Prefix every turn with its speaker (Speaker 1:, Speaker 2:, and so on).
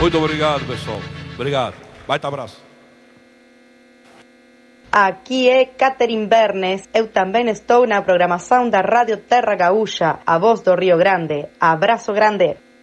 Speaker 1: Muito obrigado, pessoal. Obrigado. Baita abraço.
Speaker 2: Aqui é Catherine Bernes, eu também estou na programação da Rádio Terra Gaúcha, a voz do Rio Grande. Abraço grande!